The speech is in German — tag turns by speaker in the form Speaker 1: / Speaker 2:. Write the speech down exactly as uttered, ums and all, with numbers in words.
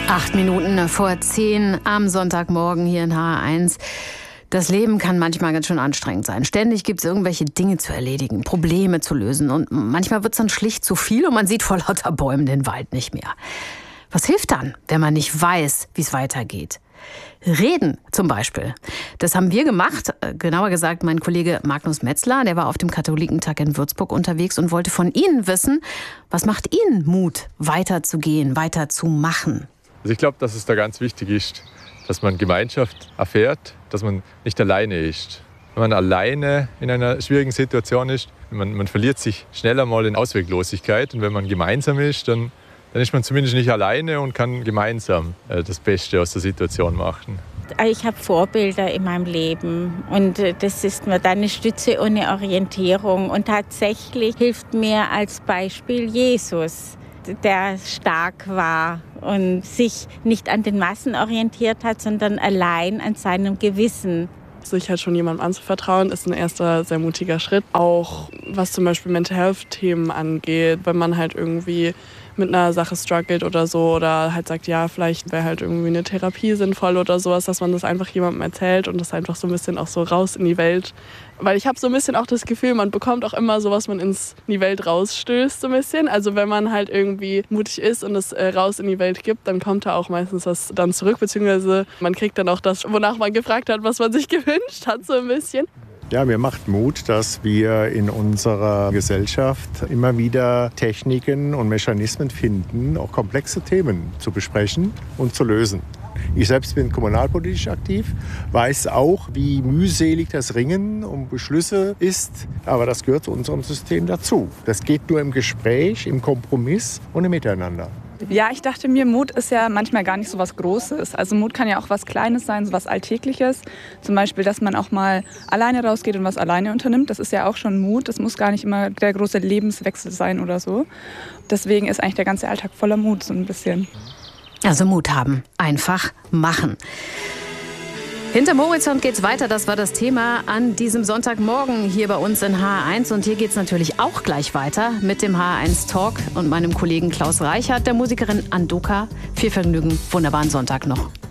Speaker 1: Acht Minuten vor zehn am Sonntagmorgen hier in H R eins. Das Leben kann manchmal ganz schön anstrengend sein. Ständig gibt es irgendwelche Dinge zu erledigen, Probleme zu lösen. Und manchmal wird es dann schlicht zu viel und man sieht vor lauter Bäumen den Wald nicht mehr. Was hilft dann, wenn man nicht weiß, wie es weitergeht? Reden zum Beispiel. Das haben wir gemacht. Genauer gesagt, mein Kollege Magnus Metzler, der war auf dem Katholikentag in Würzburg unterwegs und wollte von Ihnen wissen, was macht Ihnen Mut, weiterzugehen, weiterzumachen?
Speaker 2: Also ich glaube, dass es da ganz wichtig ist, dass man Gemeinschaft erfährt, dass man nicht alleine ist. Wenn man alleine in einer schwierigen Situation ist, man, man verliert sich schneller mal in Ausweglosigkeit. Und wenn man gemeinsam ist, dann, dann ist man zumindest nicht alleine und kann gemeinsam äh, das Beste aus der Situation machen.
Speaker 3: Ich habe Vorbilder in meinem Leben und das ist mir dann eine Stütze und eine Orientierung. Und tatsächlich hilft mir als Beispiel Jesus, der stark war und sich nicht an den Massen orientiert hat, sondern allein an seinem Gewissen.
Speaker 4: Sich halt schon jemandem anzuvertrauen, ist ein erster sehr mutiger Schritt. Auch was zum Beispiel Mental Health-Themen angeht, wenn man halt irgendwie mit einer Sache struggelt oder so oder halt sagt, ja, vielleicht wäre halt irgendwie eine Therapie sinnvoll oder sowas, dass man das einfach jemandem erzählt und das einfach so ein bisschen auch so raus in die Welt. Weil ich habe so ein bisschen auch das Gefühl, man bekommt auch immer so, was man ins, in die Welt rausstößt so ein bisschen. Also wenn man halt irgendwie mutig ist und es äh, raus in die Welt gibt, dann kommt da auch meistens was dann zurück, beziehungsweise man kriegt dann auch das, wonach man gefragt hat, was man sich gewünscht hat, so ein bisschen.
Speaker 5: Ja, mir macht Mut, dass wir in unserer Gesellschaft immer wieder Techniken und Mechanismen finden, auch komplexe Themen zu besprechen und zu lösen. Ich selbst bin kommunalpolitisch aktiv, weiß auch, wie mühselig das Ringen um Beschlüsse ist, aber das gehört zu unserem System dazu. Das geht nur im Gespräch, im Kompromiss und im Miteinander.
Speaker 6: Ja, ich dachte mir, Mut ist ja manchmal gar nicht so was Großes. Also Mut kann ja auch was Kleines sein, so was Alltägliches. Zum Beispiel, dass man auch mal alleine rausgeht und was alleine unternimmt. Das ist ja auch schon Mut. Das muss gar nicht immer der große Lebenswechsel sein oder so. Deswegen ist eigentlich der ganze Alltag voller Mut, so ein bisschen.
Speaker 1: Also Mut haben, einfach machen. Hinterm Horizont geht's weiter. Das war das Thema an diesem Sonntagmorgen hier bei uns in H R eins. Und hier geht's natürlich auch gleich weiter mit dem H R eins Talk und meinem Kollegen Klaus Reichert, der Musikerin Andoka. Viel Vergnügen, wunderbaren Sonntag noch.